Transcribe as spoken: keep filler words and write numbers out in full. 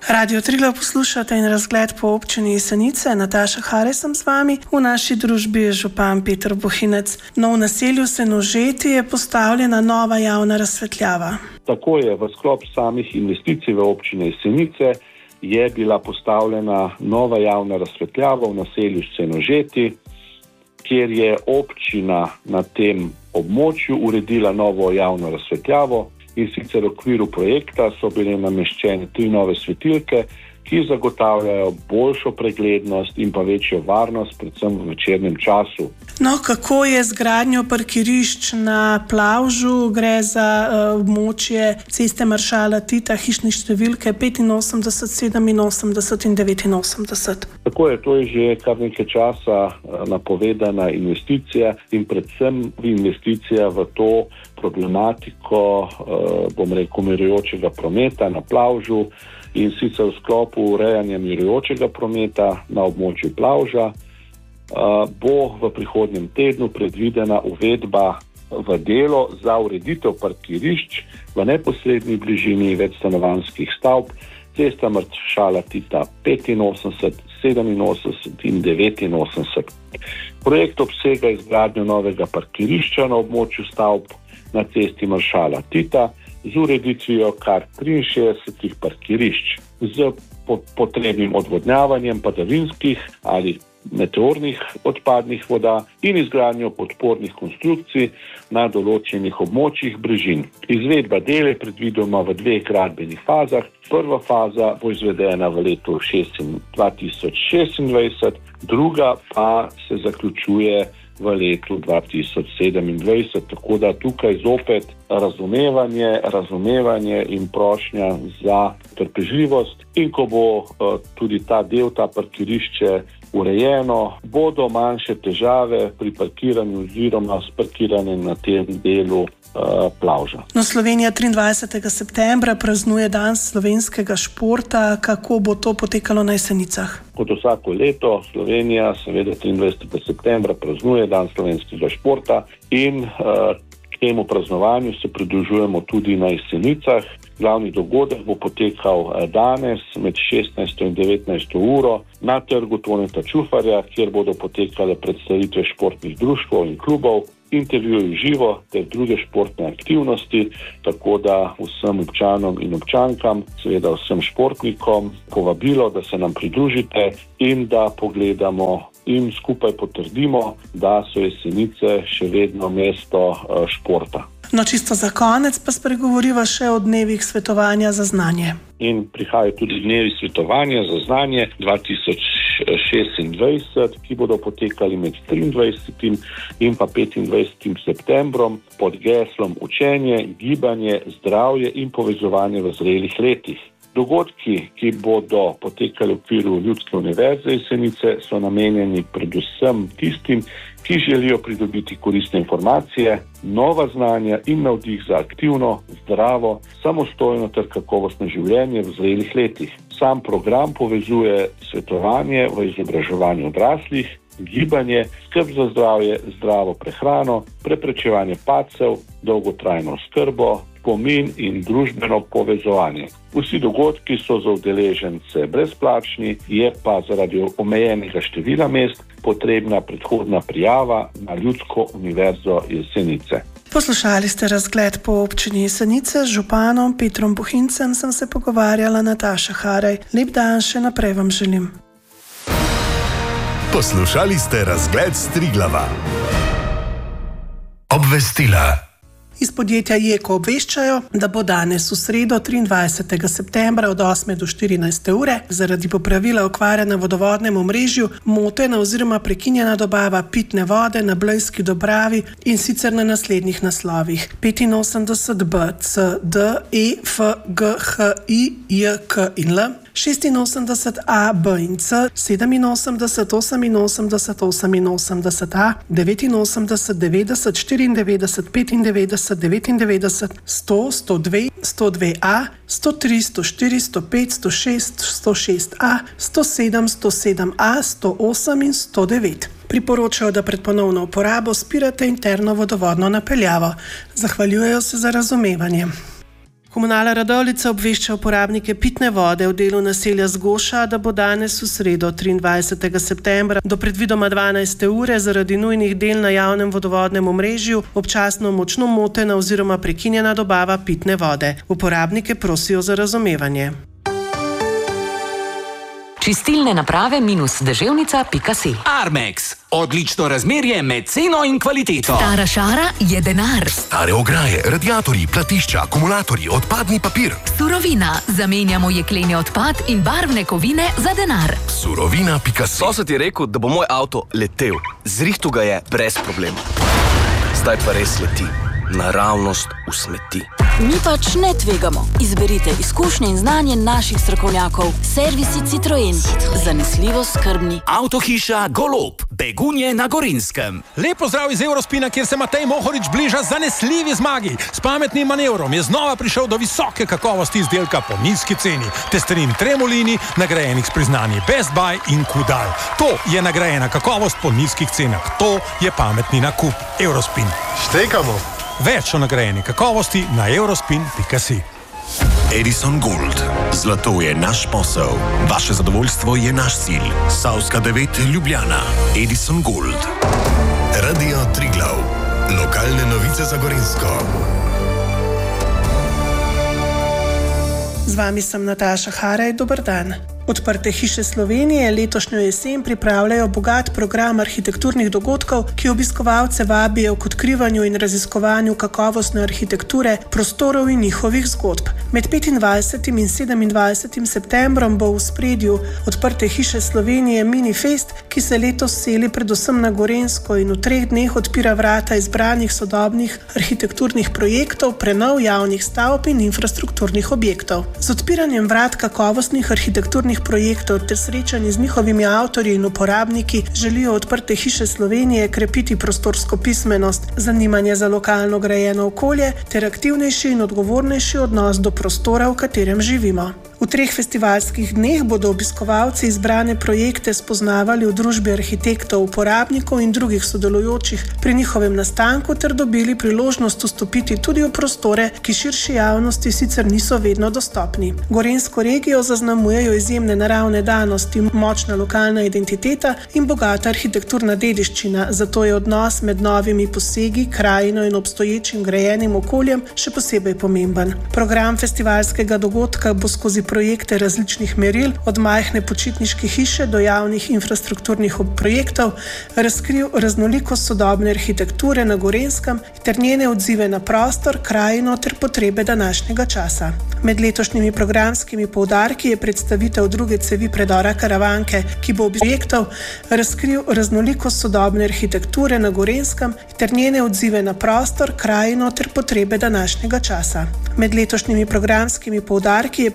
Radio Triglav poslušate in razgled po občini Jesenice. Nataša Haraj sem z vami. V naši družbi je župan Peter Bohinec. No, v naselju Senožeti je postavljena nova javna razsvetljava. Tako je, v sklop samih investicij v občini Jesenice je bila postavljena nova javna razsvetljava v naselju Senožeti, kjer je občina na tem območju uredila novo javno razsvetljavo. In sicer v okviru projekta so bile nameščene tri nove svetilke, ki zagotavljajo boljšo preglednost in pa večjo varnost, predvsem v večernem času. No, kako je z gradnjo parkirišč na Plavžu? Gre za uh, območje Ceste maršala Tita, hišne številke petinosemdeset, sedeminosemdeset in devetinosemdeset. Tako je, to je že kar nekaj časa uh, napovedana investicija in predvsem investicija v to problematiko, uh, bom rekel, mirujočega prometa na Plavžu, in sicer v sklopu urejanja mirujočega prometa na območju Plavža uh, bo v prihodnjem tednu predvidena uvedba v delo za ureditev parkirišč v neposredni bližini večstanovanjskih stavb Cesta maršala Tita petinosemdeset, sedeminosemdeset in devetinosemdeset. Projekt obsega izgradnjo novega parkirišča na območju stavb na Cesti maršala Tita z ureditvijo kar triinšestdesetih parkirišč z potrebnim odvodnjavanjem padavinskih ali meteornih odpadnih voda in izgradnjo podpornih konstrukcij na določenih območjih brežin. Izvedba del je predvidoma v dveh gradbenih fazah. Prva faza bo izvedena v letu dva tisoč šestindvajset, druga pa se zaključuje v letu dva tisoč sedemindvajset, tako da tukaj zopet razumevanje, razumevanje in prošnja za trpežljivost. In ko bo uh, tudi ta del, ta parkirišče urejeno, bodo manjše težave pri parkiranju oziroma s parkiranjem na tem delu uh, Plavža. No, Slovenija triindvajsetega septembra praznuje dan slovenskega športa. Kako bo to potekalo na Jesenicah? Kot vsako leto Slovenija seveda triindvajsetega septembra praznuje dan slovenskega športa in uh, k temu praznovanju se pridružujemo tudi na Jesenicah. Glavni dogodek bo potekal danes med šestnajsto in devetnajsto uro na trgu Toneta Čufarja, kjer bodo potekale predstavitve športnih društev in klubov, intervjuji živo ter druge športne aktivnosti, tako da vsem občanom in občankam, seveda vsem športnikom, povabilo, da se nam pridružite in da pogledamo in skupaj potrdimo, da so Jesenice še vedno mesto športa. No, čisto za konec pa spregovoriva še o dnevih svetovanja za znanje. In prihajajo tudi dnevi svetovanja za znanje dva tisoč šestindvajset, ki bodo potekali med triindvajsetim in pa petindvajsetim septembrom pod geslom učenje, gibanje, zdravje in povezovanje v zrelih letih. Dogodki, ki bodo potekali v okviru Ljudske univerze Jesenice, so namenjeni predvsem tistim, ki želijo pridobiti koristne informacije, nova znanja in navdih za aktivno, zdravo, samostojno ter kakovostno življenje v zrelih letih. Sam program povezuje svetovanje v izobraževanju odraslih, gibanje, skrb za zdravje, zdravo prehrano, preprečevanje padcev, dolgotrajno oskrbo, spomin in družbeno povezovanje. Vsi dogodki so za udeležence brezplačni, je pa zaradi omejenega števila mest potrebna predhodna prijava na Ljudsko univerzo Jesenice. Poslušali ste razgled po občini Jesenice z županom Petrom Bohincem. Sem se pogovarjala Nataša Haraj. Lep dan še naprej vam želim. Poslušali ste razgled s Triglava. Obvestila. Iz podjetja Jeko obveščajo, da bo danes v sredo triindvajsetega septembra od osme do štirinajste ure zaradi popravila okvare na vodovodnem omrežju motena oziroma prekinjena dobava pitne vode na Blejski Dobravi, in sicer na naslednjih naslovih: petinosemdeset B, C, D, E, F, G, H, I, J, K in L, šestinosemdeset A, B in C, sedeminosemdeset, oseminosemdeset, oseminosemdeset A, devetinosemdeset, devetdeset, štiriindevetdeset, petindevetdeset, devetindevetdeset, sto, sto dve, sto dve A, sto tri, sto štiri, sto pet, sto šest, sto šest A, sto sedem, sto sedem A, sto osem in sto devet. Priporočajo, da pred ponovno uporabo spirate interno vodovodno napeljavo. Zahvaljujejo se za razumevanje. Komunala Radovljica obvešča uporabnike pitne vode v delu naselja Zgoša, da bo danes v sredo triindvajsetega septembra do predvidoma dvanajste ure zaradi nujnih del na javnem vodovodnem omrežju občasno močno motena oziroma prekinjena dobava pitne vode. Uporabnike prosijo za razumevanje. Čistilne naprave minus deževnica pika si. Armex. Odlično razmerje med ceno in kvaliteto. Stara šara je denar. Stare ograje, radiatorji, platišča, akumulatorji, odpadni papir. Surovina. Zamenjamo jekleni odpad in barvne kovine za denar. Surovina pika si. Sosed je rekel, da bo moj avto letel. Zrihtu ga je brez problema. Zdaj pa res leti. Naravnost v smeti. Mi pač ne tvegamo. Izberite izkušnje in znanje naših strokovnjakov. Servisi Citroen. Zanesljivo skrbni. Avtohiša Golob. Begunje na Gorenjskem. Lep pozdrav iz Eurospina, kjer se Matej Mohorič bliža zanesljivi zmagi. S pametnim manevrom je znova prišel do visoke kakovosti izdelka po nizki ceni. Testerin Tremolini, nagrajenih s priznanji Best Buy in Kudal. To je nagrajena kakovost po nizkih cenah. To je pametni nakup. Eurospin. Štekamo. Več o nagrajeni kakovosti na eurospin pika si. Edison Gold. Zlato je naš posel. Vaše zadovoljstvo je naš cilj. Savska devet Ljubljana. Edison Gold. Radio Triglav. Lokalne novice za Gorenjsko. Z vami sem Nataša Haraj, dober dan. Odprte hiše Slovenije letošnjo jesen pripravljajo bogat program arhitekturnih dogodkov, ki obiskovalce vabijo k odkrivanju in raziskovanju kakovostne arhitekture, prostorov in njihovih zgodb. Med petindvajsetim in sedemindvajsetim septembrom bo v spredju Odprte hiše Slovenije Minifest, ki se letos seli predvsem na Gorenjsko in v treh dneh odpira vrata izbranih sodobnih arhitekturnih projektov, prenov javnih stavb in infrastrukturnih objektov. Z odpiranjem vrat kakovostnih arhitekturnih projektov ter srečanji z njihovimi avtorji in uporabniki želijo Odprte hiše Slovenije krepiti prostorsko pismenost, zanimanje za lokalno grajeno okolje ter aktivnejši in odgovornejši odnos do prostora, v katerem živimo. V treh festivalskih dneh bodo obiskovalci izbrane projekte spoznavali v družbi arhitektov, uporabnikov in drugih sodelujočih pri njihovem nastanku ter dobili priložnost vstopiti tudi v prostore, ki širši javnosti sicer niso vedno dostopni. Gorenjsko regijo zaznamujejo izjemne naravne danosti, močna lokalna identiteta in bogata arhitekturna dediščina, zato je odnos med novimi posegi, krajino in obstoječim grajenim okoljem še posebej pomemben. Program festivalskega dogodka bo skozi projekte različnih meril, od majhne počitniške hiše do javnih infrastrukturnih projektov, razkril raznolikost sodobne arhitekture na Gorenjskem ter njene odzive na prostor, krajino ter potrebe današnjega časa. Med letošnjimi programskimi poudarki je predstavitev druge cevi predora Karavanke, ki bo objektov razkril raznolikost sodobne arhitekture na Gorenjskem ter njene odzive na prostor, krajino ter potrebe današnjega časa. Med letošnjimi programskimi poudarki je